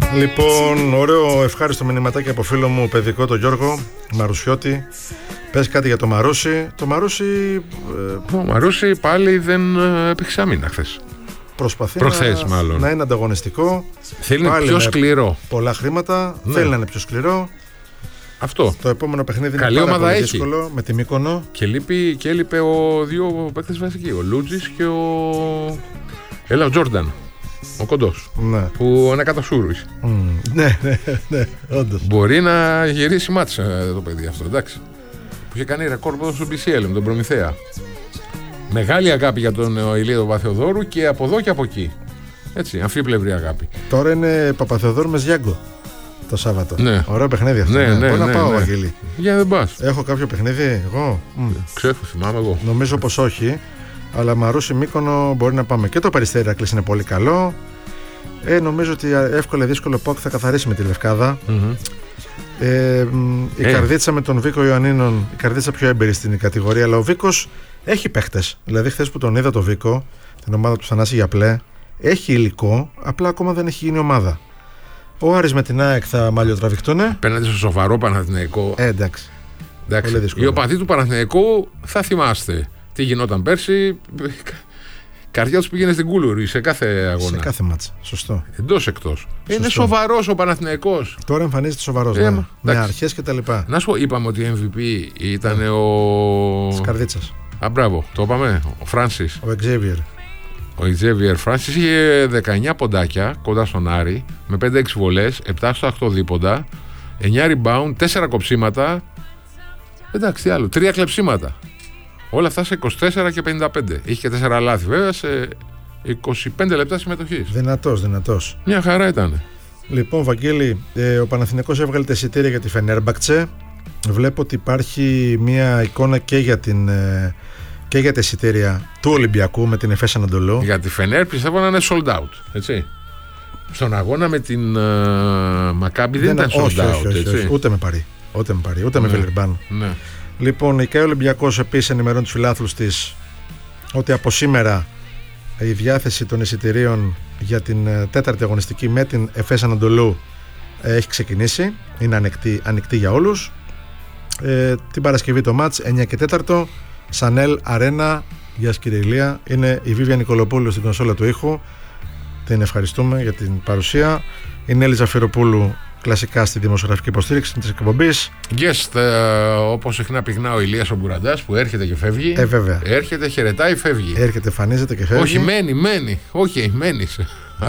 Λοιπόν, ωραίο ευχάριστο μηνυματάκι από φίλο μου παιδικό, τον Γιώργο Μαρουσιώτη. Πες κάτι για το Μαρούσι. Το Μαρούσι πάλι δεν έπαιξε άμυνα χθες. Προσπαθεί να είναι ανταγωνιστικό. Θέλει να είναι πιο σκληρό. Πολλά χρήματα. Ναι. Θέλει να είναι πιο σκληρό. Αυτό. Το επόμενο παιχνίδι καλή είναι πάρα ομάδα πολύ έχει. δύσκολο με τη Μύκονο. Και έλειπε ο δύο παίκτες βασικοί. Ο Λούτζης και ο Τζόρνταν. Ο κοντός. Ναι. Που ανακατασούρουσε. Ναι, όντως. Μπορεί να γυρίσει μάτσα το παιδί αυτό, εντάξει. Που είχε κάνει ρεκόρ στο BCL με τον Προμηθέα. Μεγάλη αγάπη για τον Ηλία Παπαθεοδόρου και από εδώ και από εκεί. Έτσι, αμφίπλευρη αγάπη. Τώρα είναι Παπαθεοδόρου με Ζιάγκο το Σάββατο. Ναι. Ωραίο παιχνίδι αυτό. Ναι, να πάω, Βαγγέλη. Για δεν πας. Έχω κάποιο παιχνίδι εγώ. Ξέρω, θυμάμαι εγώ. Νομίζω πως όχι. Αλλά Μαρούσι Μύκονο μπορεί να πάμε. Και το Περιστέρι Ηρακλής είναι πολύ καλό. Νομίζω ότι εύκολα ή δύσκολο ο ΠΑΟΚ θα καθαρίσει με τη Λευκάδα. Η Καρδίτσα με τον Βίκο Ιωαννίνων, η Καρδίτσα πιο έμπειρη στην κατηγορία, αλλά ο Βίκος έχει παίχτες. Δηλαδή, χθες που τον είδα το Βίκο, την ομάδα του Θανάση Γιαπλέ, έχει υλικό, απλά ακόμα δεν έχει γίνει ομάδα. Ο Άρης με την ΑΕΚ θα μαλλιοτραβηχτούν. Απέναντι στο σοβαρό Παναθηναϊκό. Εντάξει. Οι οπαδοί του Παναθηναϊκού θα θυμάστε τι γινόταν πέρσι. Καρδιά του πήγαινε στην Κούλουρη σε κάθε αγώνα. Σε κάθε μάτσα. Σωστό. Εντός εκτός. Είναι σοβαρός ο Παναθηναϊκός. Τώρα εμφανίζεται σοβαρός. Με αρχές και τα λοιπά. Να σου πω, είπαμε ότι MVP ήταν ο. Καρδίτσας. Μπράβο, το είπαμε. Ο Φράνσις. Ο Εξέβιερ. Ο Εξέβιερ Φράνσις είχε 19 ποντάκια κοντά στον Άρη με 5-6 βολές, 7 στα 8 δίποντα, 9 rebound, 4 κοψίματα. Εντάξει, τι άλλο, 3 κλεψίματα. Όλα αυτά σε 24 και 55. Είχε και 4 λάθη βέβαια σε 25 λεπτά συμμετοχής. Δυνατός. Μια χαρά ήταν. Λοιπόν, Βαγγέλη, ο Παναθηναϊκός έβγαλε τα εισιτήρια για τη Φενέρμπαχτσε. Βλέπω ότι υπάρχει μια εικόνα και για τα εισιτήρια του Ολυμπιακού με την Εφές Ανατολού. Για τη Φενέρ πιστεύω να είναι sold out. Έτσι. Στον αγώνα με την Μακάμπι δεν ήταν sold out. Όχι. Ούτε με Βιλερμπάν. Ναι. Λοιπόν, η ΚΑΕ Ολυμπιακός επίσης ενημερώνει τους φιλάθλους της ότι από σήμερα η διάθεση των εισιτηρίων για την τέταρτη αγωνιστική με την Εφές Ανατολού έχει ξεκινήσει. Είναι ανοιχτή για όλους. Την Παρασκευή το μάτς 9 και 4 Σανέλ Αρένα. Γεια σας κύριε Ηλία. Είναι η Βίβια Νικολοπούλου στην κονσόλα του ήχου. Την ευχαριστούμε για την παρουσία. Η Νέλη Ζαφυροπούλου κλασικά στη δημοσιογραφική υποστήριξη της εκπομπής. Guest, όπως συχνά πυκνά ο Ηλίας ο Μπουραντάς που έρχεται και φεύγει. Βέβαια. Έρχεται, χαιρετάει, φεύγει. Έρχεται, εμφανίζεται και φεύγει. Όχι, μένει. Όχι, μένεις.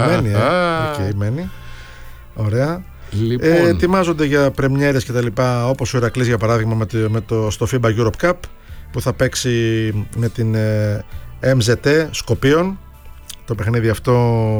Μένει. Ωραία. Λοιπόν. Ετοιμάζονται για πρεμιέρες και τα λοιπά, όπως ο Ηρακλής για παράδειγμα στο FIBA Europe Cup που θα παίξει με την MZT Σκοπίων. Το παιχνίδι αυτό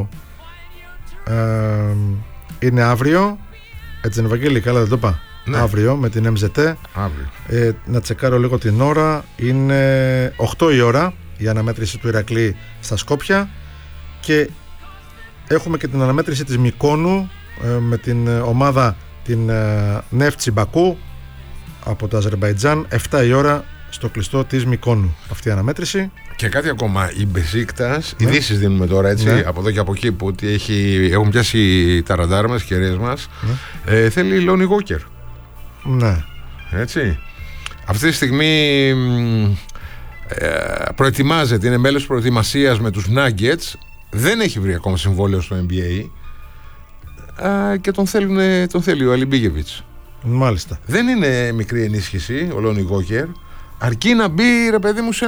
είναι αύριο. Έτσι είναι, Βαγγέλη, καλά δεν το είπα? Ναι. Αύριο με την MZT. Να τσεκάρω λίγο την ώρα. Είναι 8 η ώρα η αναμέτρηση του Ηρακλή στα Σκόπια. Και έχουμε και την αναμέτρηση της Μυκόνου με την ομάδα την Νεύτσι Μπακού από το Αζερμπαϊτζάν. 7 η ώρα στο κλειστό της Μυκόνου αυτή η αναμέτρηση. Και κάτι ακόμα, η Μπεσίκτας, ειδήσεις δίνουμε τώρα έτσι, από εδώ και από εκεί που ότι έχουν πιάσει τα ραντάρ μας, κεραίες μας, θέλει Lonnie Walker. Ναι. Έτσι. Αυτή τη στιγμή προετοιμάζεται, είναι μέλος προετοιμασίας με τους Nuggets, δεν έχει βρει ακόμα συμβόλαιο στο NBA και τον θέλει ο Αλιμπίγεβιτς. Μάλιστα. Δεν είναι μικρή ενίσχυση ο Lonnie Walker. Αρκεί να μπει, ρε παιδί μου,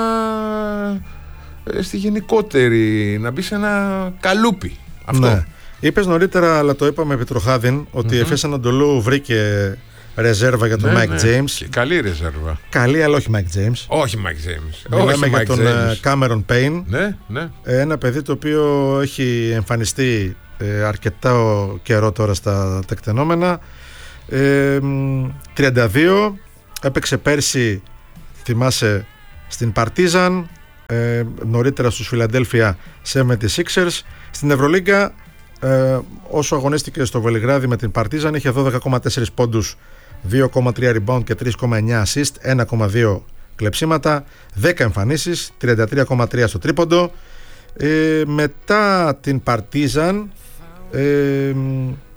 στη γενικότερη, να μπει σε ένα καλούπι. Αυτό. Ναι. Είπες νωρίτερα, αλλά το είπαμε επί τροχάδιν, ότι η Εφές Ανατολού βρήκε ρεζέρβα για τον Mike James. Καλή ρεζέρβα. Καλή, αλλά όχι Mike James. Όχι Mike James. Μιλάμε για τον Cameron Payne. Ναι. Ένα παιδί το οποίο έχει εμφανιστεί αρκετά καιρό τώρα στα τεκτενόμενα. 32, έπαιξε πέρσι, θυμάσαι, στην Partizan, νωρίτερα στους Philadelphia 76ers. Στην Ευρωλίγκα, όσο αγωνίστηκε στο Βελιγράδι με την Partizan, είχε 12,4 πόντους, 2,3 rebound και 3,9 assist, 1,2 κλεψίματα, 10 εμφανίσεις, 33,3 στο τρίποντο. Μετά την Partizan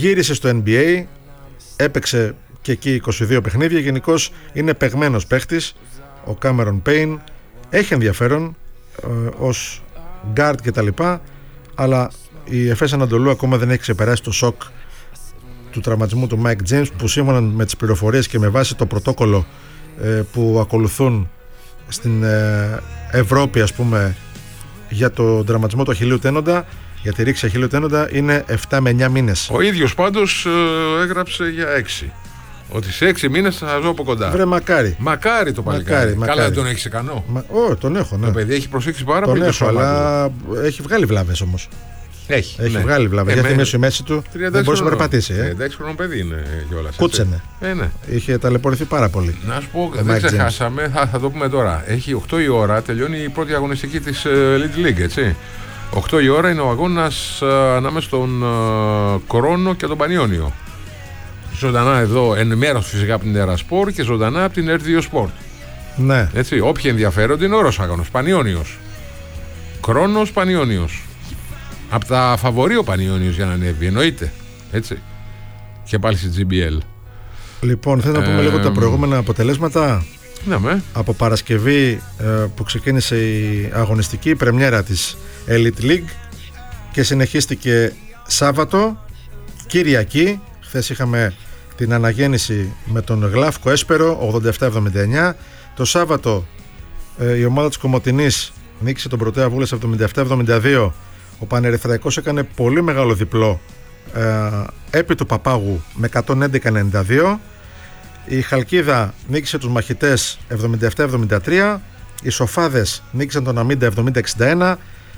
Γύρισε στο NBA, έπαιξε και εκεί 22 παιχνίδια. Γενικώς είναι παιγμένος παίχτης ο Κάμερον Πέιν. Έχει ενδιαφέρον ως guard και τα λοιπά, αλλά η Εφές Ανατολού ακόμα δεν έχει ξεπεράσει το σοκ του τραυματισμού του Mike James, που σύμφωνα με τις πληροφορίες και με βάση το πρωτόκολλο που ακολουθούν στην Ευρώπη, ας πούμε, για τον τραυματισμό του αχιλλείου τένοντα, για τη ρήξη αχιλλείου τένοντα, είναι 7 με 9 μήνες. Ο ίδιος πάντως έγραψε για 6. Ότι σε 6 μήνες θα ζω από κοντά. Βρε, μακάρι. Μακάρι το παλικάρι. Καλά, δεν τον έχεις ικανό. Τον έχω, ναι. Το παιδί έχει προσέξει πάρα πολύ. Τον έχω, αλλά έχει βγάλει βλάβες όμως. Έχει βγάλει βλάβες. Γιατί μέσα η μέση του δεν μπορούσε να περπατήσει. 36 χρονών παιδί είναι κιόλας. Κούτσενε. Ναι. Είχε ταλαιπωρηθεί πάρα πολύ. Να σου πω, δεν ξεχάσαμε, θα το πούμε τώρα. Έχει 8 η ώρα, τελειώνει η πρώτη αγωνιστική της Elite League, έτσι. 8 η ώρα είναι ο αγώνας ανάμεσα στον Κρόνο και τον Πανιόνιο. Ζωντανά εδώ, ενημέρωση φυσικά από την Ερασπορ και ζωντανά από την R2 Sport. Ναι. Έτσι, όποιοι ενδιαφέρονται είναι όρος άγωνος. Πανιόνιος. Κρόνος Πανιόνιος. Από τα φαβορί ο Πανιόνιος για να ανέβει, εννοείται. Έτσι. Και πάλι στη GBL. Λοιπόν, θέλω να πούμε λίγο τα προηγούμενα αποτελέσματα. Ναι, από Παρασκευή που ξεκίνησε η αγωνιστική πρεμιέρα της Elite League και συνεχίστηκε Σάββατο, Κυριακή. Χθες είχαμε την αναγέννηση με τον Γλάφκο Έσπερο 87-79. Το Σάββατο η ομάδα της Κομοτηνής νίκησε τον Πρωτέα Βούλες 77-72. Ο Πανερυθραϊκός έκανε πολύ μεγάλο διπλό επί του Παπάγου με 111-92. Η Χαλκίδα νίκησε τους Μαχητές 77-73. Οι Σοφάδες νίκησαν τον Αμίντα 70-61.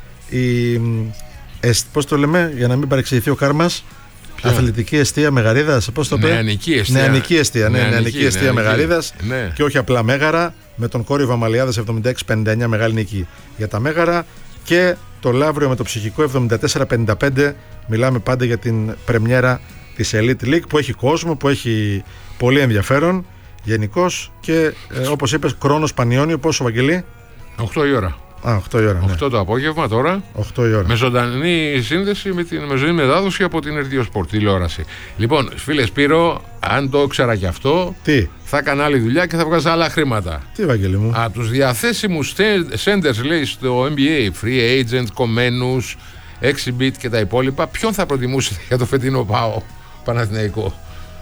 Πώς το λέμε για να μην παρεξηγηθεί ο Κάρμας, Αθλητική Εστία Μεγαρίδας, πώς το πει? Νεανική Εστία Μεγαρίδας, ναι. Και όχι απλά Μέγαρα, με τον Κόρη Βαμαλιάδας 76-59, μεγάλη νίκη για τα Μέγαρα. Και το Λαύριο με το Ψυχικό 74-55. Μιλάμε πάντα για την πρεμιέρα της Elite League, που έχει κόσμο, που έχει πολύ ενδιαφέρον γενικώς. Και όπως είπες, Κρόνος Πανιόνιο, πόσο, Βαγγελή? 8 η ώρα. 8 η ώρα. 8 το απόγευμα τώρα. 8 η ώρα. Με ζωντανή σύνδεση με την ζωντανή μετάδοση από την R2 Sport τηλεόραση. Λοιπόν, φίλε Σπύρο, αν το ήξερα κι αυτό, τι? Θα έκανα άλλη δουλειά και θα βγάζα άλλα χρήματα. Τι, Βαγγέλη μου? Από τους διαθέσιμους centers, λέει, στο NBA, free agent, κομμένους, exhibit και τα υπόλοιπα, ποιον θα προτιμούσετε για το φετινό ΠΑΟ Παναθηναϊκό?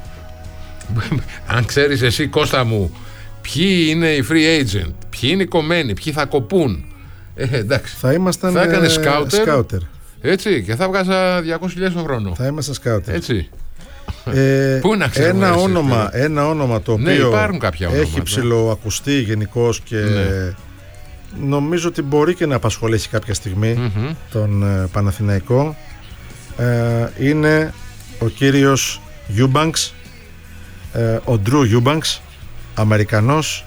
Αν ξέρεις εσύ, Κώστα μου, ποιοι είναι οι free agent, ποιοι είναι οι κομμένοι, ποιοι θα κοπούν. Εντάξει. Θα ήμασταν. Θα έκανε σκάουτερ. Έτσι, και θα βγάζα 200.000 το χρόνο. Θα ήμασταν σκάουτερ. Έτσι. Πού να ξέρουμε, ένα όνομα το οποίο, ναι, υπάρχουν κάποια ονόματα, έχει ψηλοακουστεί γενικώς και ναι, νομίζω ότι μπορεί και να απασχολήσει κάποια στιγμή τον Παναθηναϊκό, είναι ο κύριος Eubanks, ο Drew Eubanks, Αμερικανός,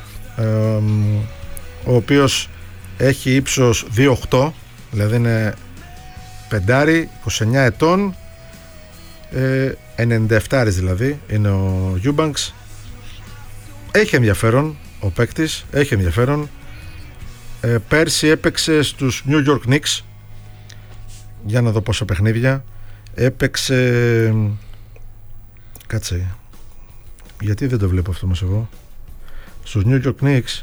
ο οποίος έχει ύψος 2,8, δηλαδή είναι πεντάρι, 29 ετών, 97 δηλαδή είναι ο Eubanks. Έχει ενδιαφέρον ο παίκτης, έχει ενδιαφέρον. Πέρσι έπαιξε στους New York Knicks, για να δω πόσα παιχνίδια έπαιξε. Κάτσε, γιατί δεν το βλέπω αυτό μας εγώ. Στους New York Knicks,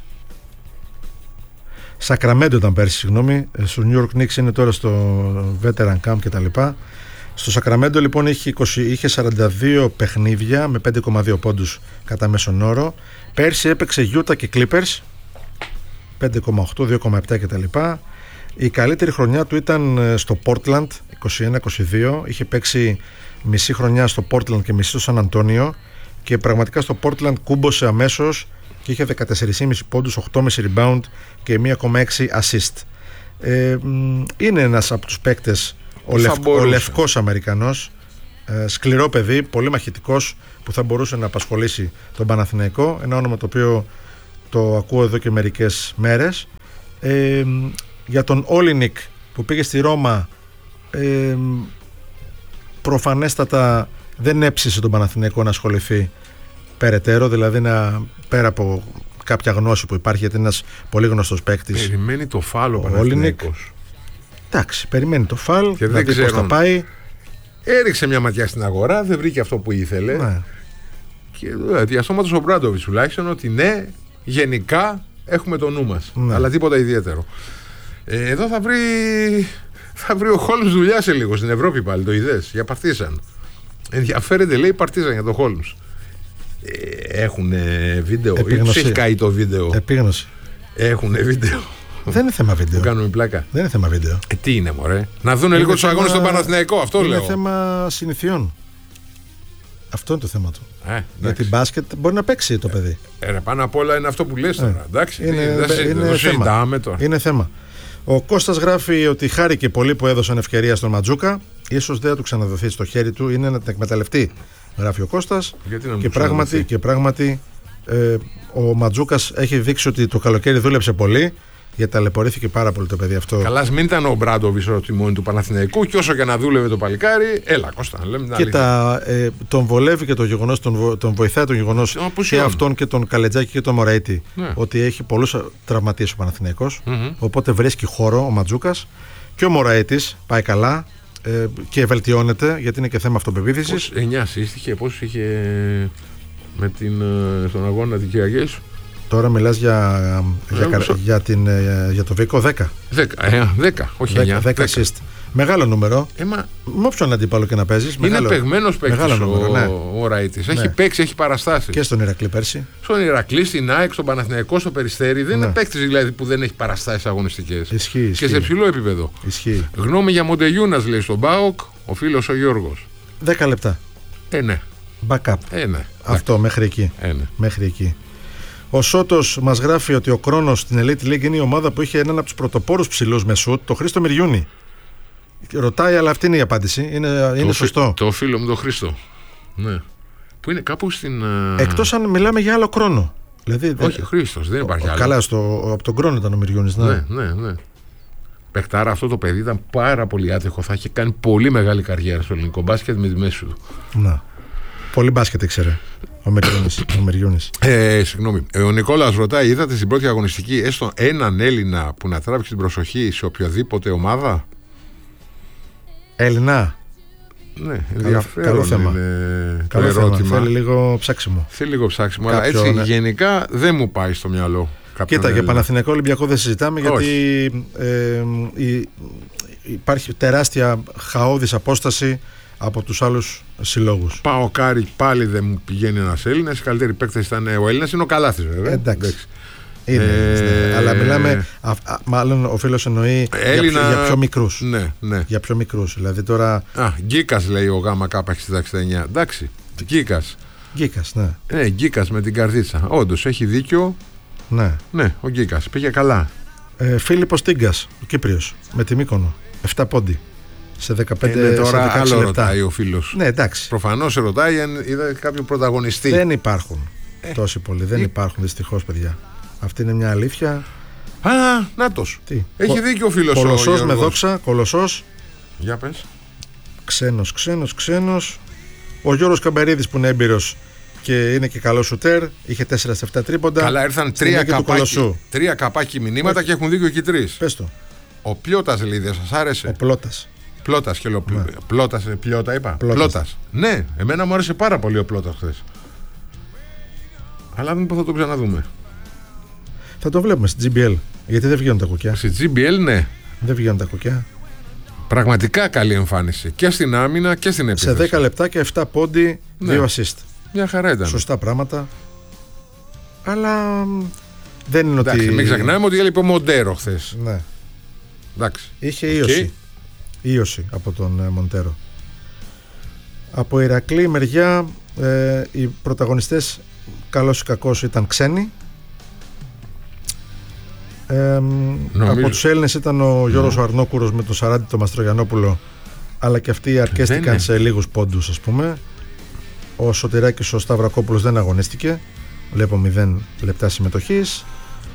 Σακραμέντο ήταν πέρσι, συγγνώμη. Στους New York Knicks είναι τώρα στο Veteran Camp και τα λοιπά. Στο Σακραμέντο λοιπόν είχε 42 παιχνίδια με 5,2 πόντους κατά μέσον όρο. Πέρσι έπαιξε Utah και Clippers 5,8, 2,7 κτλ. Η καλύτερη χρονιά του ήταν στο Portland 21-22. Είχε παίξει μισή χρονιά στο Portland και μισή στο Σαν Αντώνιο, και πραγματικά στο Portland κούμπωσε αμέσως και είχε 14,5 πόντους, 8,5 rebound και 1,6 assist. Είναι ένας από τους παίκτες, ο λευκός Αμερικανός, σκληρό παιδί, πολύ μαχητικός, που θα μπορούσε να απασχολήσει τον Παναθηναϊκό. Ένα όνομα το οποίο το ακούω εδώ και μερικές μέρες. Για τον Όλινικ που πήγε στη Ρώμα, προφανέστατα δεν έψησε τον Παναθηναϊκό να ασχοληθεί περαιτέρω, δηλαδή πέρα από κάποια γνώση που υπάρχει, γιατί είναι ένας πολύ γνωστός παίκτης. Περιμένει το φάλ ο Παναθηναϊκός. Εντάξει, περιμένει το φάλ, και δηλαδή πώς θα πάει. Έριξε μια ματιά στην αγορά, δεν βρήκε αυτό που ήθελε. Ναι. Και διαστόματος ο Μπράντοβιτς τουλάχιστον ότι ναι, γενικά έχουμε το νου μας. Ναι. Αλλά τίποτα ιδιαίτερο. Εδώ θα βρει ο Χόλμς δουλειά σε λίγο στην Ευρώπη πάλι, το είδες, για Παρτίζαν. Ενδιαφέρεται, λέει, Παρτίζαν για το Χόλμς. Έχουν βίντεο, ή τους έχει καεί το βίντεο? Επίγνωση. Έχουν βίντεο. Δεν είναι θέμα βίντεο. Που κάνουμε πλάκα. Δεν είναι θέμα βίντεο. Τι είναι, μωρέ? Να δουν λίγο τους αγώνες στον Παναθηναϊκό, αυτό είναι λέω. Είναι θέμα συνηθιών. Αυτό είναι το θέμα του. Γιατί εντάξει. μπάσκετ μπορεί να παίξει το παιδί. Πάνω απ' όλα είναι αυτό που λες τώρα. Εντάξει, είναι θέμα. Είναι θέμα. Ο Κώστας γράφει ότι χάρηκε πολύ που έδωσαν ευκαιρία στον Ματζούκα. Ίσως δεν θα του ξαναδοθεί στο χέρι του, είναι να την εκμεταλλευτεί, γράφει ο Κώστας. Και πράγματι ο Ματζούκας έχει δείξει ότι το καλοκαίρι δούλεψε πολύ, γιατί ταλαιπωρήθηκε πάρα πολύ το παιδί αυτό. Καλά, μην ήταν ο Μπράντοβιτς ο τιμόνι του Παναθηναϊκού, και όσο και να δούλευε το παλικάρι, έλα Κώστα, λέμε. Και τον βολεύει και το γεγονός, τον βοηθάει το γεγονός και αυτόν και τον Καλετζάκη και τον Μωραήτη, ότι έχει πολλούς τραυματίες ο Παναθηναϊκός. Οπότε βρίσκει χώρο ο Ματζούκας, και ο Μωραήτης πάει καλά και βελτιώνεται, γιατί είναι και θέμα αυτοπεποίθησης. 9 σύστηκε, πόσους είχε στον αγώνα την Κυριακή? Τώρα μιλάς για το Βίκο 10. 10, όχι 9. 10 assist. Μεγάλο νούμερο. Με όποιον αντίπαλο και να παίζεις. Είναι παιγμένος παίκτης ο Ραΐτης. Έχει παίξει, έχει παραστάσεις. Και στον Ηρακλή πέρσι. Στον Ηρακλή, στην ΑΕΚ, στον Παναθηναϊκό, στο Περιστέρι. Δεν είναι παίκτης δηλαδή που δεν έχει παραστάσεις αγωνιστικές. Ισχύει. Και σε ψηλό επίπεδο. Ισχύει. Γνώμη για Μοντεγιούνας, λέει στον ΠΑΟΚ ο φίλος ο Γιώργος. 10 λεπτά. Ναι. Backup. Ναι. Αυτό μέχρι εκεί. Μέχρι εκεί. Ο Σώτος μας γράφει ότι ο Κρόνος στην Elite League είναι η ομάδα που είχε έναν από τους πρωτοπόρους ψηλούς με σουτ, το Χρήστο Μυριούνι. Ρωτάει, αλλά αυτή είναι η απάντηση. Είναι σωστό. Το φίλο μου, το Χρήστο. Ναι. Που είναι κάπου στην. Εκτός αν μιλάμε για άλλο Κρόνο. Δηλαδή, όχι, ο Χρήστος, δεν υπάρχει άλλο. Καλά, από τον Κρόνο ήταν ο Μυριούνις. Ναι. Παιχτάρα, αυτό το παιδί ήταν πάρα πολύ άτυχο. Θα είχε κάνει πολύ μεγάλη καριέρα στο ελληνικό μπάσκετ με τη μέση του. Να. Πολύ μπάσκετ ήξερε ο Μυριούνις. Συγγνώμη. Ο Νικόλας ρωτάει, είδατε στην πρώτη αγωνιστική έστω έναν Έλληνα που να τράβηξε την προσοχή σε οποιοδήποτε ομάδα? Έλληνα. Ναι, ενδιαφέρον. Καλό θέμα. Καλό ερώτημα. Θέλει λίγο ψάξιμο. Αλλά έτσι γενικά δεν μου πάει στο μυαλό. Κοίτα, για Παναθηναϊκό Ολυμπιακό δεν συζητάμε, γιατί υπάρχει τεράστια χαόδης απόσταση από τους άλλους συλλόγους. Παοκάρι πάλι δεν μου πηγαίνει ένας Έλληνας. Οι καλύτεροι παίκτες ήταν ο Έλληνας, είναι ο Καλάθης βέβαια. Εντάξει. Αλλά μιλάμε, μάλλον ο φίλος εννοεί για πιο μικρούς. Ναι. Για πιο μικρούς. Δηλαδή τώρα. Γκίκας λέει ο ΓΚ69. Εντάξει. Γκίκας, ναι. Γκίκας με την καρδίτσα. Όντως έχει δίκιο. Ναι, ο Γκίκας πήγε καλά. Φίλιππος Τίγκας, ο Κύπριος, με τη Μύκονο. 7 πόντι. Σε 15 τώρα σε 16 άλλο λεπτά. Ρωτάει ο φίλος. Ναι, εντάξει. Προφανώς σε ρωτάει αν είδα κάποιο πρωταγωνιστή. Δεν υπάρχουν τόσοι πολλοί. Δεν υπάρχουν δυστυχώς, παιδιά. Αυτή είναι μια αλήθεια. Νάτος. Έχει δίκιο ο φίλος. Κολοσσός με δόξα. Κολοσσός. Για πες. Ξένος. Ο Γιώργος Καμπερίδης που είναι έμπειρος και είναι και καλό σουτέρ. Είχε 4 σε 7 τρίποντα. Καλά, ήρθαν 3 καπάκι μηνύματα και έχουν δίκιο και 3. Πες το. Ο Πλιώτας λέει, δεν σας άρεσε? Ο Πλώτας. Πλώτας και λέω. Πλώτα είπα. Πλώτας. Ναι, εμένα μου άρεσε πάρα πολύ ο Πλώτας χθες. Αλλά δεν θα το ξαναδούμε. Θα το βλέπουμε στη GBL. Γιατί δεν βγαίνουν τα κουκιά. Στη GBL, ναι. Δεν βγαίνουν τα κουκιά. Πραγματικά καλή εμφάνιση. Και στην άμυνα και στην επίθεση. Σε 10 λεπτά και 7 πόντι, 2 assist. Μια χαρά ήταν. Σωστά πράγματα. Αλλά δεν είναι εντάξει, ότι. Μην ξεχνάμε ότι έλειπε ο Μοντέρο χθες. Ναι. Εντάξει. Είχε ίωση από τον Μοντέρο. Από Ηρακλή μεριά οι πρωταγωνιστές καλώς ή κακώς ήταν ξένοι. Από τους Έλληνες ήταν ο Γιώργος Αρνόκουρος με τον Σαράντη τον Μαστρογιαννόπουλο, αλλά και αυτοί αρκέστηκαν σε λίγους πόντους, ας πούμε. Ο Σωτηράκης ο Σταυρακόπουλος δεν αγωνίστηκε, βλέπω 0 λεπτά συμμετοχής.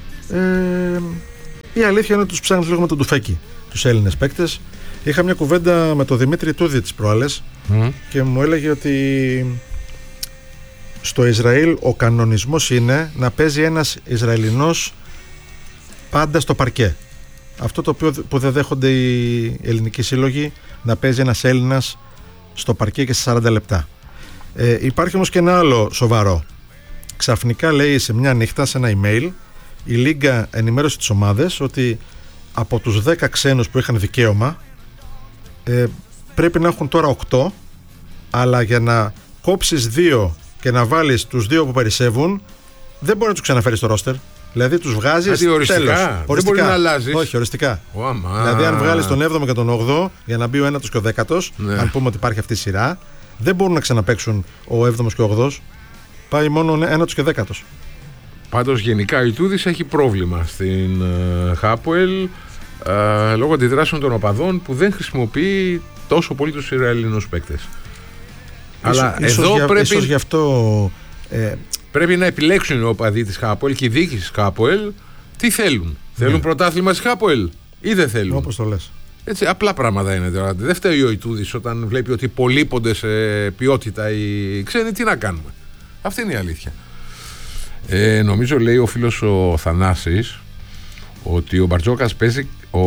Η αλήθεια είναι ότι τους ψάχνεις λίγο με τον Τουφέκη, τους Έλληνες παίκτες. Είχα μια κουβέντα με τον Δημήτρη Τούδη τις προάλλες και μου έλεγε ότι στο Ισραήλ ο κανονισμός είναι να παίζει ένας Ισραηλινός πάντα στο παρκέ. Αυτό το οποίο που δεν δέχονται οι ελληνικοί σύλλογοι, να παίζει ένας Έλληνας στο παρκέ και σε 40 λεπτά. Υπάρχει όμως και ένα άλλο σοβαρό. Ξαφνικά λέει σε μια νύχτα, σε ένα email, η Λίγκα ενημέρωσε τις ομάδες ότι από τους 10 ξένους που είχαν δικαίωμα πρέπει να έχουν τώρα 8, αλλά για να κόψεις 2 και να βάλεις τους 2 που περισσεύουν, δεν μπορεί να τους ξαναφέρεις στο ρόστερ. Δηλαδή τους βγάζεις οριστικά. Δεν μπορεί να αλλάζεις. Όχι, οριστικά. Δηλαδή αν βγάλεις τον 7ο και τον 8ο για να μπει ο 9ος και ο 10ος, αν πούμε ότι υπάρχει αυτή η σειρά, δεν μπορούν να ξαναπαίξουν ο 7ος και ο 8ος. Πάει μόνο ο 9ος και 10ος. Πάντως γενικά η Τούδης έχει πρόβλημα στην Χάπουελ λόγω αντιδράσεων των οπαδών που δεν χρησιμοποιεί τόσο πολύ τους Ισραηλινούς παίκτες. Αλλά εδώ πρέπει... Ίσως γι' αυτό... Πρέπει να επιλέξουν οι οπαδοί της Χάπουελ και η διοίκηση της Χάπουελ τι θέλουν. Θέλουν πρωτάθλημα της Χάπουελ ή δεν θέλουν. Όπως το λες. Έτσι, απλά πράγματα είναι τώρα. Δεν φταίει ο Ιτούδης όταν βλέπει ότι υπολείπονται σε ποιότητα οι ξένοι. Τι να κάνουμε. Αυτή είναι η αλήθεια. Νομίζω, λέει ο φίλος ο Θανάσης, ότι ο Μπαρτζόκας παίζει.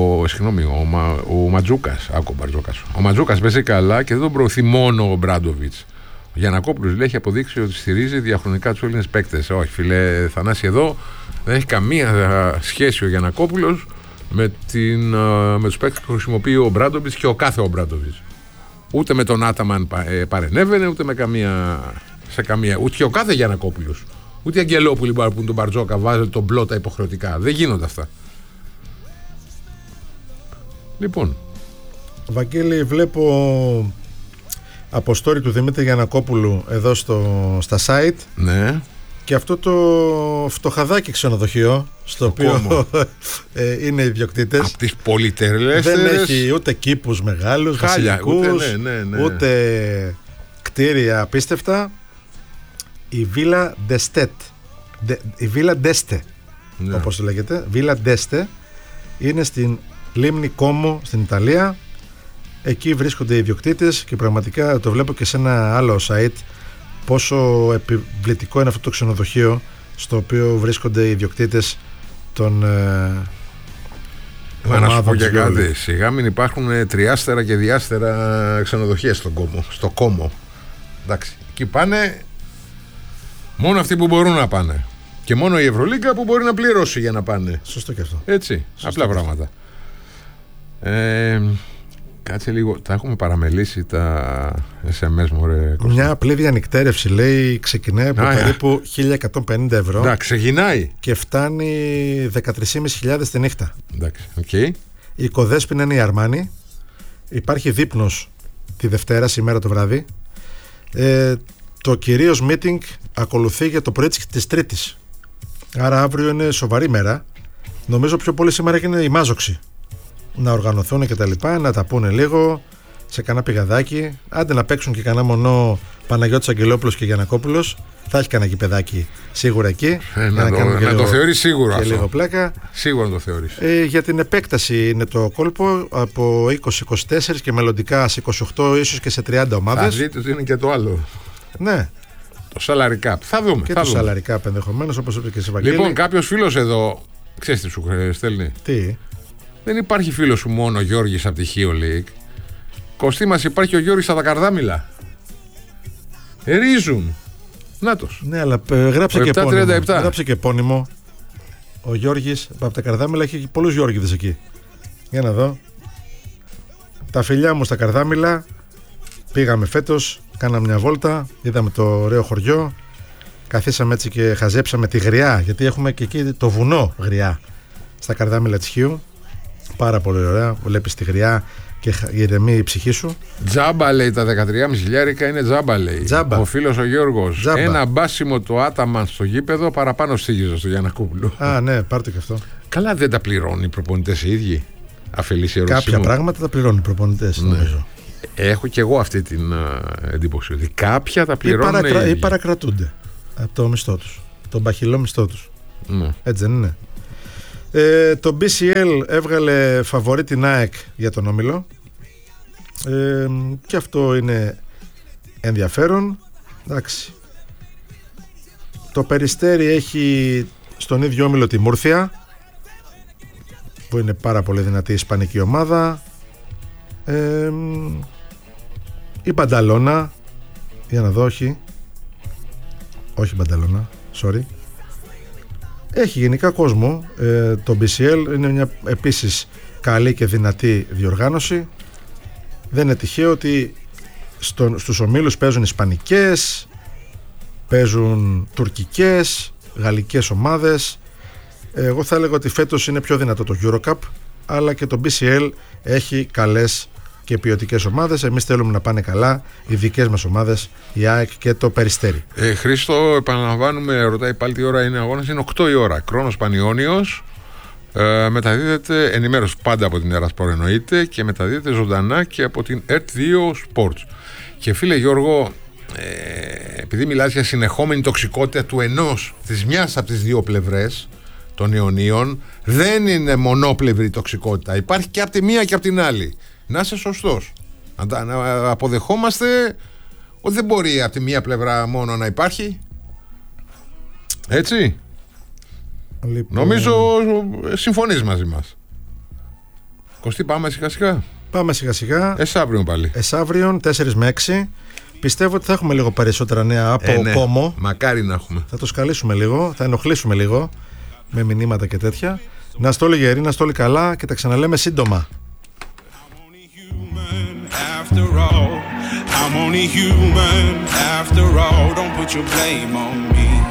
Ο Ματζούκας. Ο Ματζούκας παίζει καλά και δεν τον προωθεί μόνο ο Μπράντοβιτς. Ο Γιαννακόπουλος, λέει, έχει αποδείξει ότι στηρίζει διαχρονικά τους Έλληνες παίκτες. Όχι, φίλε Θανάση, εδώ δεν έχει καμία σχέση ο Γιαννακόπουλος με τους παίκτες που χρησιμοποιεί ο Μπράντοβιτς και ο κάθε ο Μπράντοβιτς. Ούτε με τον Άταμαν παρενέβαινε, ούτε με καμία. Ούτε και ο κάθε Γιαννακόπουλος. Ούτε οι Αγγελόπουλοι που τον Μπαρτζόκα βάζει τον πλώτα υποχρεωτικά. Δεν γίνονται αυτά. Λοιπόν. Βαγγέλη, βλέπω από story του Δημήτρη Γιαννακόπουλου εδώ στα site. Ναι. Και αυτό το φτωχαδάκι ξενοδοχείο στο οποίο είναι ιδιοκτήτες. Από τις πολυτερλέστερες. Δεν έχει ούτε κήπους μεγάλους, βασιλικούς, ούτε κτίρια απίστευτα. Η Villa d'Este, η Villa d'Este, όπως λέγεται, Villa d'Este, είναι στην λίμνη Κόμο στην Ιταλία. Εκεί βρίσκονται οι ιδιοκτήτες και πραγματικά το βλέπω και σε ένα άλλο site πόσο επιβλητικό είναι αυτό το ξενοδοχείο στο οποίο βρίσκονται οι ιδιοκτήτες των ομάδων. Να σου πω και κάτι, σιγά μην υπάρχουν τριάστερα και διάστερα ξενοδοχεία στο Κόμο. Εντάξει, εκεί πάνε μόνο αυτοί που μπορούν να πάνε. Και μόνο η Ευρωλίγκα που μπορεί να πληρώσει για να πάνε. Σωστό και αυτό. Έτσι, απλά πράγματα. Κάτσε λίγο, τα έχουμε παραμελήσει τα SMS μου, ρε Κώστα. Μια απλή διανυκτέρευση, λέει, ξεκινάει από περίπου 1.150 ευρώ. Εντάξει, ξεκινάει. Και φτάνει 13.500 τη νύχτα. Εντάξει, okay. Η οικοδέσποινα είναι η Αρμάνι. Υπάρχει δείπνος τη Δευτέρα, σήμερα το βράδυ. Το κυρίως meeting ακολουθεί για το πρωί της Τρίτης. Άρα αύριο είναι σοβαρή μέρα. Νομίζω πιο πολύ σήμερα είναι η μάζοξη. Να οργανωθούν και τα λοιπά, να τα πούνε λίγο σε κανένα πηγαδάκι. Άντε να παίξουν και κανένα μονό Παναγιώτης Αγγελόπουλος και Γιαννακόπουλος. Θα έχει κανένα γηπεδάκι σίγουρα εκεί. Να το θεωρείς σίγουρα και αυτό. Λίγο πλάκα. Σίγουρα να το θεωρείς. Για την επέκταση είναι το κόλπο από 20-24 και μελλοντικά σε 28, ίσως και σε 30 ομάδες. Θα δείτε ότι είναι και το άλλο. Ναι. Το salary cap. Θα δούμε. Και το salary cap ενδεχομένως, όπως είπε και σε Βαγγέλη. Λοιπόν, κάποιος φίλος εδώ, ξέρεις τι σου στέλνει. Τι. Δεν υπάρχει φίλος σου μόνο ο Γιώργης από τη Χίο League. Κωστή μας, υπάρχει ο Γιώργης από τα Καρδάμιλα. Ρίζουν. Νάτος. Ναι, αλλά γράψε και επώνυμο. Ο Γιώργης από τα Καρδάμιλα έχει πολλούς Γιώργηδες εκεί. Για να δω. Τα φιλιά μου στα Καρδάμιλα. Πήγαμε φέτος, κάναμε μια βόλτα, είδαμε το ωραίο χωριό. Καθίσαμε έτσι και χαζέψαμε τη Γριά, γιατί έχουμε και εκεί το βουνό Γριά στα Καρδάμιλα της Χίου. Πάρα πολύ ωραία, βλέπεις τη Γριά και ηρεμεί η ψυχή σου. Τζάμπα, λέει, τα 13.500 είναι τζάμπα, λέει. Τζάμπα. Ο φίλος ο Γιώργος. Τζάμπα. Ένα μπάσιμο το Άταμαν στο γήπεδο, παραπάνω στήγιζε στο Γιαννακόπουλο. Α, ναι, πάρτε και αυτό. Καλά, δεν τα πληρώνουν οι προπονητές οι ίδιοι. Αφελής η ερώτηση. Κάποια μου. πράγματα τα πληρώνουν οι προπονητές, νομίζω. Έχω και εγώ αυτή την εντύπωση ότι κάποια τα πληρώνουν ή παρακρατούνται από το μισθό τους, τον παχυλό μισθό τους. Ναι. Έτσι δεν είναι? Το BCL έβγαλε φαβορί την ΑΕΚ για τον όμιλο, και αυτό είναι ενδιαφέρον. Εντάξει. Το Περιστέρι έχει στον ίδιο όμιλο τη Μούρθια, που είναι πάρα πολύ δυνατή ισπανική ομάδα. Η Μπανταλώνα, για να δω, όχι Μπανταλώνα, sorry. Έχει γενικά κόσμο. Το BCL είναι μια επίσης καλή και δυνατή διοργάνωση. Δεν είναι τυχαίο ότι στους ομίλους παίζουν ισπανικές, παίζουν τουρκικές, γαλλικές ομάδες. Εγώ θα έλεγα ότι φέτος είναι πιο δυνατό το EuroCup, αλλά και το BCL έχει καλές και ποιοτικές ομάδες. Εμείς θέλουμε να πάνε καλά οι δικές μας ομάδες, η ΑΕΚ και το Περιστέρι. Χρήστο, επαναλαμβάνουμε, ρωτάει πάλι τι ώρα είναι αγώνας. Είναι 8 η ώρα. Κρόνος Πανιώνιος. Μεταδίδεται ενημέρωση πάντα από την Ερασπορ, εννοείται, και μεταδίδεται ζωντανά και από την ΕΡΤ2 Sports. Και φίλε Γιώργο, επειδή μιλάς για συνεχόμενη τοξικότητα της μιας από τις δύο πλευρές των Ιωνίων, δεν είναι μονόπλευρη τοξικότητα. Υπάρχει και από τη μία και από την άλλη. Να είσαι σωστός. Να αποδεχόμαστε ότι δεν μπορεί από τη μία πλευρά μόνο να υπάρχει. Έτσι. Λοιπόν, νομίζω συμφωνείς μαζί μας. Κωστή, πάμε σιγά σιγά. Πάμε σιγά σιγά. Εσαύριον πάλι. Εσαύριον 4 με 6. Πιστεύω ότι θα έχουμε λίγο περισσότερα νέα από Κόμο. Μακάρι να έχουμε. Θα το σκαλίσουμε λίγο, θα ενοχλήσουμε λίγο με μηνύματα και τέτοια. Να είστε όλοι γεροί, να είστε όλοι καλά και τα ξαναλέμε σύντομα. I'm only human after all. Don't put your blame on me.